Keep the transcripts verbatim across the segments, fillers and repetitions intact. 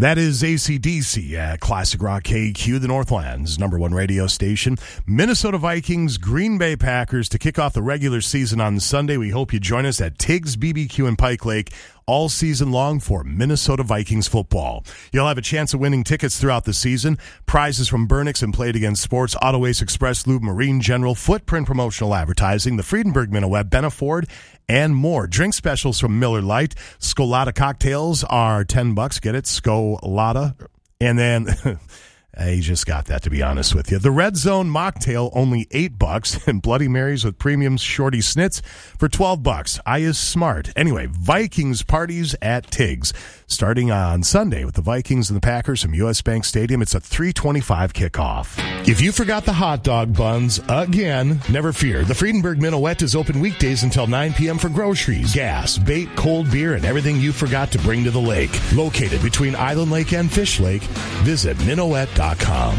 That is A C D C at Classic Rock K Q, the Northland's number one radio station. Minnesota Vikings, Green Bay Packers to kick off the regular season on Sunday. We hope you join us at Tiggs B B Q in Pike Lake all season long for Minnesota Vikings football. You'll have a chance of winning tickets throughout the season. Prizes from Burnix and Played Against Sports, Autoways Express Lube, Marine General, Footprint Promotional Advertising, the Friedenberg Minowet, Benaford, and more. Drink specials from Miller Lite. Scolata cocktails are ten bucks. Get it? Scolata. And then I just got that, to be honest with you. The Red Zone mocktail, only eight bucks, and Bloody Marys with premium shorty snits for twelve bucks. I is smart. Anyway, Vikings parties at Tiggs, starting on Sunday with the Vikings and the Packers from U S Bank Stadium. It's a three twenty-five kickoff. If you forgot the hot dog buns again, never fear. The Friedenberg Minowet is open weekdays until nine p.m. for groceries, gas, bait, cold beer, and everything you forgot to bring to the lake. Located between Island Lake and Fish Lake, visit minowet dot com.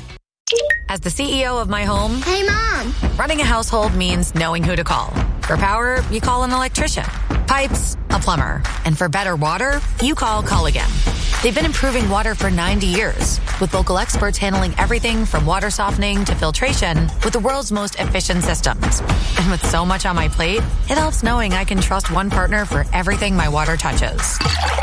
As the C E O of my home, hey, Mom, running a household means knowing who to call. For power, you call an electrician. Pipes, a plumber. And for better water, you call Culligan. They've been improving water for ninety years, with local experts handling everything from water softening to filtration with the world's most efficient systems. And with so much on my plate, it helps knowing I can trust one partner for everything my water touches.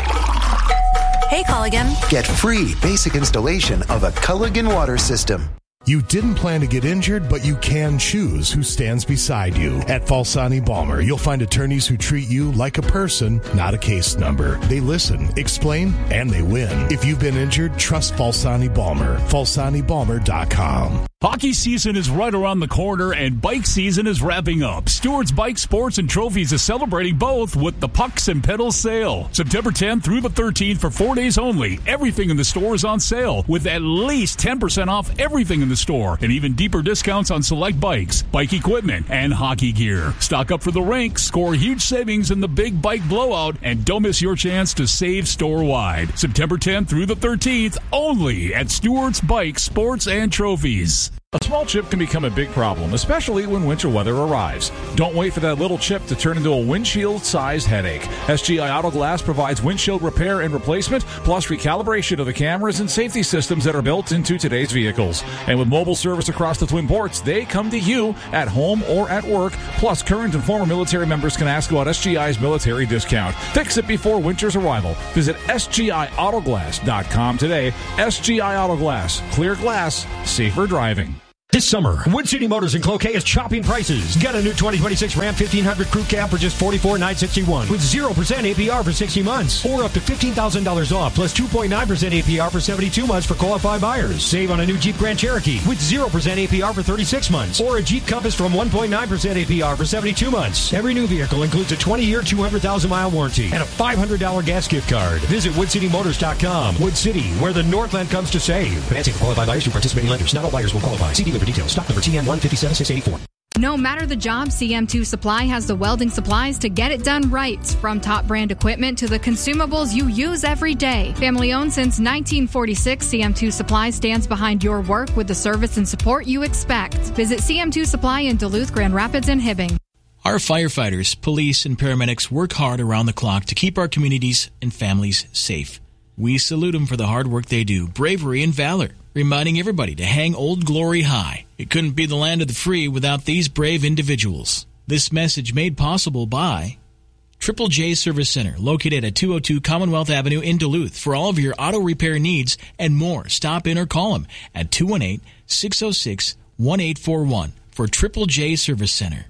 Hey, Culligan. Get free basic installation of a Culligan water system. You didn't plan to get injured, but you can choose who stands beside you. At Falsani Balmer, you'll find attorneys who treat you like a person, not a case number. They listen, explain, and they win. If you've been injured, trust Falsani Balmer. falsani balmer dot com. Hockey season is right around the corner, and bike season is wrapping up. Stewart's Bike Sports and Trophies is celebrating both with the Pucks and Pedals sale. September tenth through the thirteenth for four days only. Everything in the store is on sale with at least ten percent off everything in the store, and even deeper discounts on select bikes, bike equipment, and hockey gear. Stock up for the rink, score huge savings in the big bike blowout, and don't miss your chance to save store-wide. September tenth through the thirteenth only at Stewart's Bike Sports and Trophies. A small chip can become a big problem, especially when winter weather arrives. Don't wait for that little chip to turn into a windshield-sized headache. S G I Auto Glass provides windshield repair and replacement, plus recalibration of the cameras and safety systems that are built into today's vehicles. And with mobile service across the Twin Ports, they come to you at home or at work. Plus, current and former military members can ask about S G I's military discount. Fix it before winter's arrival. Visit S G I auto glass dot com today. S G I Auto Glass. Clear glass. Safer driving. This summer, Wood City Motors in Cloquet is chopping prices. Get a new twenty twenty-six Ram fifteen hundred Crew Cab for just forty-four thousand nine hundred sixty-one dollars with zero percent A P R for sixty months. Or up to fifteen thousand dollars off plus two point nine percent A P R for seventy-two months for qualified buyers. Save on a new Jeep Grand Cherokee with zero percent A P R for thirty-six months. Or a Jeep Compass from one point nine percent A P R for seventy-two months. Every new vehicle includes a twenty-year, two hundred thousand mile warranty and a five hundred dollars gas gift card. Visit wood city motors dot com. Wood City, where the Northland comes to save. Financing for qualified buyers through participating lenders. Not all buyers will qualify. See dealer for details. Stock number T N one five seven six eight four. No matter the job, C M two Supply has the welding supplies to get it done right. From top brand equipment to the consumables you use every day. Family owned since nineteen forty-six, C M two Supply stands behind your work with the service and support you expect. Visit C M two Supply in Duluth, Grand Rapids, and Hibbing. Our firefighters, police, and paramedics work hard around the clock to keep our communities and families safe. We salute them for the hard work they do, bravery, and valor, reminding everybody to hang Old Glory high. It couldn't be the land of the free without these brave individuals. This message made possible by Triple J Service Center, located at two oh two Commonwealth Avenue in Duluth. For all of your auto repair needs and more, stop in or call them at two one eight, six oh six, one eight four one for Triple J Service Center.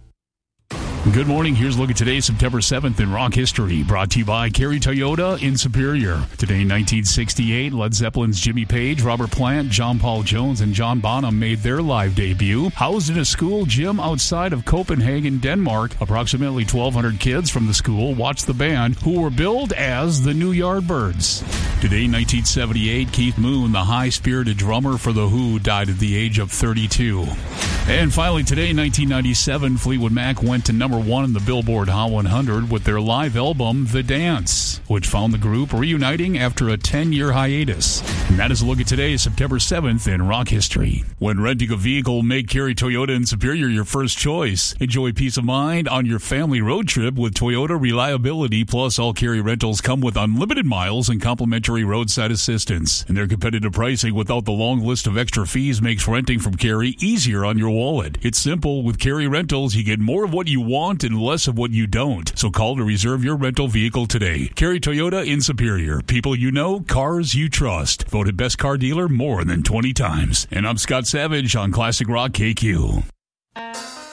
Good morning. Here's a look at today's September seventh in rock history. Brought to you by Kerry Toyota in Superior. Today, nineteen sixty-eight, Led Zeppelin's Jimmy Page, Robert Plant, John Paul Jones, and John Bonham made their live debut. Housed in a school gym outside of Copenhagen, Denmark, approximately twelve hundred kids from the school watched the band, who were billed as the New Yardbirds. Today, nineteen seventy-eight, Keith Moon, the high-spirited drummer for The Who, died at the age of thirty-two. And finally, today, nineteen ninety-seven, Fleetwood Mac went to number one in the Billboard Hot one hundred with their live album, The Dance, which found the group reuniting after a ten-year hiatus. And that is a look at today's September seventh in rock history. When renting a vehicle, make Kerry Toyota in Superior your first choice. Enjoy peace of mind on your family road trip with Toyota reliability, plus all Kerry rentals come with unlimited miles and complimentary complimentary roadside assistance. And their competitive pricing without the long list of extra fees makes renting from Carey easier on your wallet. It's simple. With Carey Rentals, you get more of what you want and less of what you don't. So call to reserve your rental vehicle today. Carey Toyota in Superior. People you know, cars you trust. Voted best car dealer more than twenty times. And I'm Scott Savage on Classic Rock K Q.